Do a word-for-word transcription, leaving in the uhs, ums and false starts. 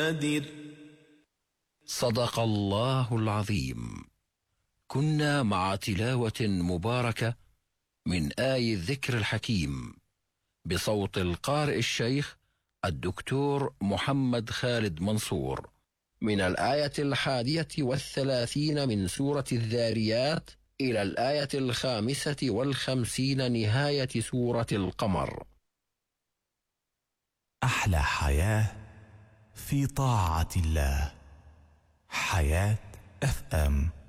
صدق الله العظيم. كنا مع تلاوة مباركة من آي الذكر الحكيم بصوت القارئ الشيخ الدكتور محمد خالد منصور من الآية الحادية والثلاثين من سورة الذاريات إلى الآية الخامسة والخمسين نهاية سورة القمر. أحلى حياة في طاعة الله. حياة اف ام.